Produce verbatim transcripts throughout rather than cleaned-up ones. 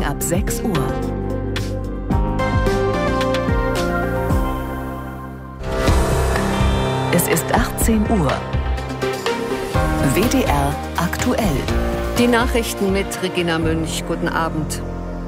ab sechs Uhr. Es ist achtzehn Uhr. W D R aktuell. Die Nachrichten mit Regina Münch. Guten Abend.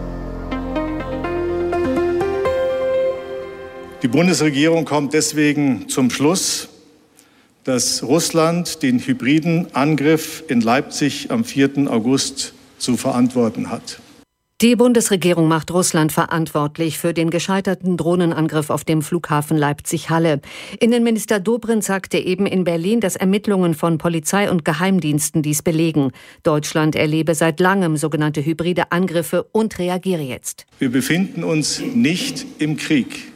Die Bundesregierung kommt deswegen zum Schluss, dass Russland den hybriden Angriff in Leipzig am vierten August zu verantworten hat. Die Bundesregierung macht Russland verantwortlich für den gescheiterten Drohnenangriff auf dem Flughafen Leipzig-Halle. Innenminister Dobrindt sagte eben in Berlin, dass Ermittlungen von Polizei und Geheimdiensten dies belegen. Deutschland erlebe seit langem sogenannte hybride Angriffe und reagiere jetzt. Wir befinden uns nicht im Krieg,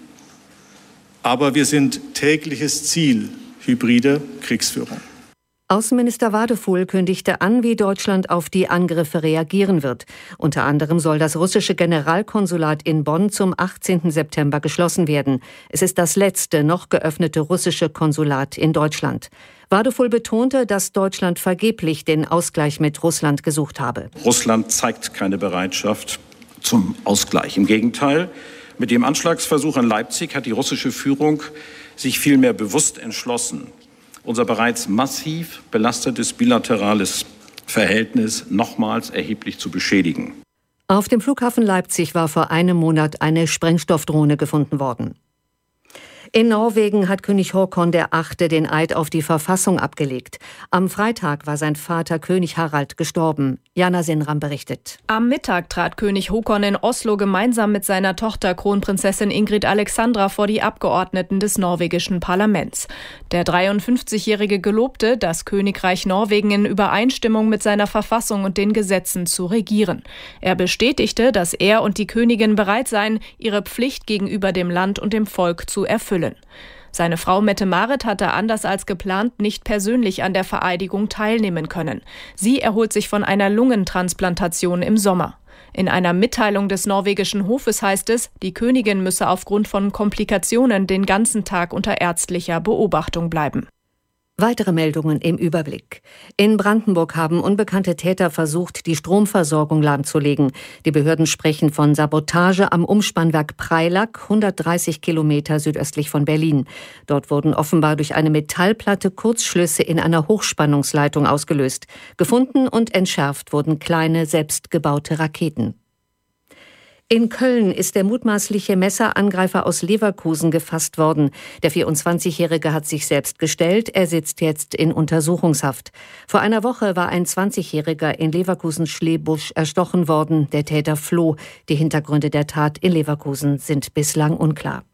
aber wir sind tägliches Ziel hybrider Kriegsführung. Außenminister Wadefuhl kündigte an, wie Deutschland auf die Angriffe reagieren wird. Unter anderem soll das russische Generalkonsulat in Bonn zum achtzehnten September geschlossen werden. Es ist das letzte noch geöffnete russische Konsulat in Deutschland. Wadefuhl betonte, dass Deutschland vergeblich den Ausgleich mit Russland gesucht habe. Russland zeigt keine Bereitschaft zum Ausgleich. Im Gegenteil, mit dem Anschlagsversuch in Leipzig hat die russische Führung sich vielmehr bewusst entschlossen, unser bereits massiv belastetes bilaterales Verhältnis nochmals erheblich zu beschädigen. Auf dem Flughafen Leipzig war vor einem Monat eine Sprengstoffdrohne gefunden worden. In Norwegen hat König Håkon der Achte den Eid auf die Verfassung abgelegt. Am Freitag war sein Vater König Harald gestorben. Jana Sinram berichtet. Am Mittag trat König Håkon in Oslo gemeinsam mit seiner Tochter Kronprinzessin Ingrid Alexandra vor die Abgeordneten des norwegischen Parlaments. Der dreiundfünfzigjährige gelobte, das Königreich Norwegen in Übereinstimmung mit seiner Verfassung und den Gesetzen zu regieren. Er bestätigte, dass er und die Königin bereit seien, ihre Pflicht gegenüber dem Land und dem Volk zu erfüllen. Seine Frau Mette-Marit hatte anders als geplant nicht persönlich an der Vereidigung teilnehmen können. Sie erholt sich von einer Lungentransplantation im Sommer. In einer Mitteilung des norwegischen Hofes heißt es, die Königin müsse aufgrund von Komplikationen den ganzen Tag unter ärztlicher Beobachtung bleiben. Weitere Meldungen im Überblick. In Brandenburg haben unbekannte Täter versucht, die Stromversorgung lahmzulegen. Die Behörden sprechen von Sabotage am Umspannwerk Preilack, hundertdreißig Kilometer südöstlich von Berlin. Dort wurden offenbar durch eine Metallplatte Kurzschlüsse in einer Hochspannungsleitung ausgelöst. Gefunden und entschärft wurden kleine, selbstgebaute Raketen. In Köln ist der mutmaßliche Messerangreifer aus Leverkusen gefasst worden. Der vierundzwanzigjährige hat sich selbst gestellt. Er sitzt jetzt in Untersuchungshaft. Vor einer Woche war ein zwanzigjähriger in Leverkusen-Schlebusch erstochen worden. Der Täter floh. Die Hintergründe der Tat in Leverkusen sind bislang unklar.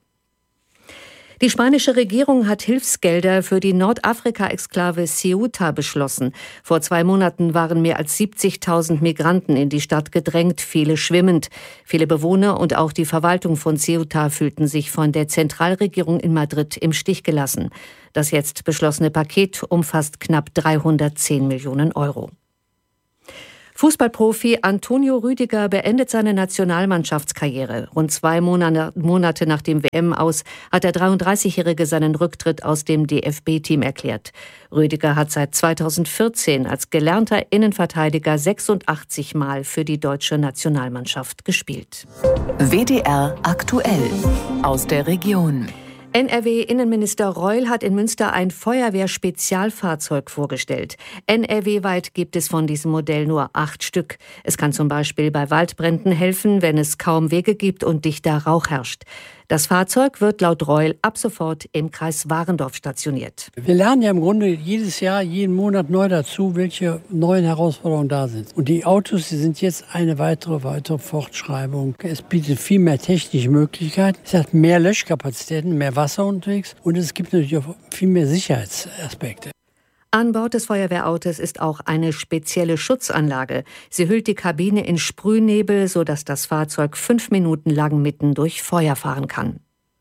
Die spanische Regierung hat Hilfsgelder für die Nordafrika-Exklave Ceuta beschlossen. Vor zwei Monaten waren mehr als siebzigtausend Migranten in die Stadt gedrängt, viele schwimmend. Viele Bewohner und auch die Verwaltung von Ceuta fühlten sich von der Zentralregierung in Madrid im Stich gelassen. Das jetzt beschlossene Paket umfasst knapp dreihundertzehn Millionen Euro. Fußballprofi Antonio Rüdiger beendet seine Nationalmannschaftskarriere. Rund zwei Monate nach dem W M-Aus hat der dreiunddreißigjährige seinen Rücktritt aus dem D F B-Team erklärt. Rüdiger hat seit zweitausendvierzehn als gelernter Innenverteidiger sechsundachtzig Mal für die deutsche Nationalmannschaft gespielt. W D R aktuell aus der Region. N R W-Innenminister Reul hat in Münster ein Feuerwehr-Spezialfahrzeug vorgestellt. N R W-weit gibt es von diesem Modell nur acht Stück. Es kann zum Beispiel bei Waldbränden helfen, wenn es kaum Wege gibt und dichter Rauch herrscht. Das Fahrzeug wird laut Reul ab sofort im Kreis Warendorf stationiert. Wir lernen ja im Grunde jedes Jahr, jeden Monat neu dazu, welche neuen Herausforderungen da sind. Und die Autos, die sind jetzt eine weitere, weitere Fortschreibung. Es bietet viel mehr technische Möglichkeiten. Es hat mehr Löschkapazitäten, mehr Wasser unterwegs und es gibt natürlich auch viel mehr Sicherheitsaspekte. An Bord des Feuerwehrautos ist auch eine spezielle Schutzanlage. Sie hüllt die Kabine in Sprühnebel, sodass das Fahrzeug fünf Minuten lang mitten durch Feuer fahren kann.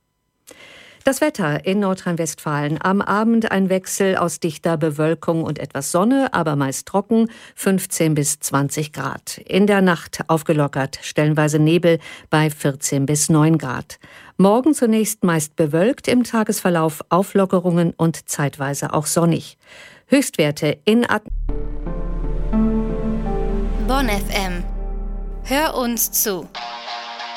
Das Wetter in Nordrhein-Westfalen. Am Abend ein Wechsel aus dichter Bewölkung und etwas Sonne, aber meist trocken, fünfzehn bis zwanzig Grad. In der Nacht aufgelockert, stellenweise Nebel bei vierzehn bis neun Grad. Morgen zunächst meist bewölkt, im Tagesverlauf Auflockerungen und zeitweise auch sonnig. Höchstwerte in Ad- Bonn F M. Hör uns zu.